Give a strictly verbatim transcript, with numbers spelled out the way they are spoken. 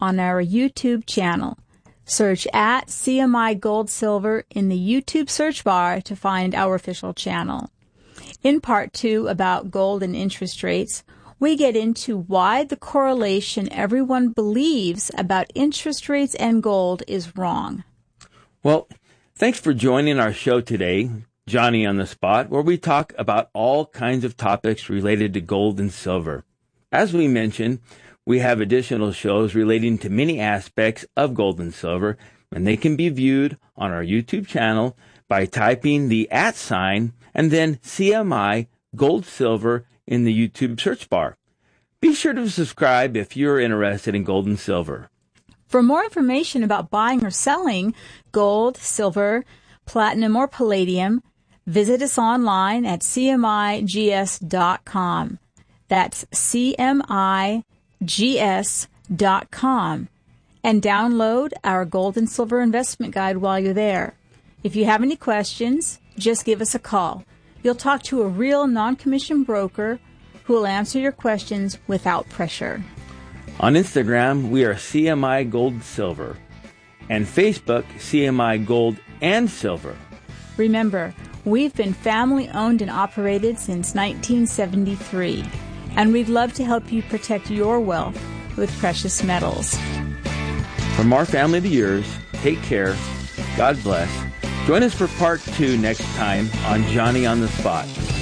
on our YouTube channel. Search at C M I Gold Silver in the YouTube search bar to find our official channel. In part two about gold and interest rates, we get into why the correlation everyone believes about interest rates and gold is wrong. Well, thanks for joining our show today, Johnny on the Spot, where we talk about all kinds of topics related to gold and silver. As we mentioned, we have additional shows relating to many aspects of gold and silver, and they can be viewed on our YouTube channel by typing the at sign and then C M I Gold Silver in the YouTube search bar. Be sure to subscribe if you're interested in gold and silver. For more information about buying or selling gold, silver, platinum, or palladium, visit us online at C M I G S dot com. That's C M I G S dot com. And download our gold and silver investment guide while you're there. If you have any questions, just give us a call. You'll talk to a real non-commissioned broker who will answer your questions without pressure. On Instagram, we are C M I Gold Silver, and Facebook, C M I Gold and Silver. Remember, we've been family-owned and operated since nineteen seventy-three, and we'd love to help you protect your wealth with precious metals. From our family to yours, take care. God bless. Join us for part two next time on Johnny on the Spot.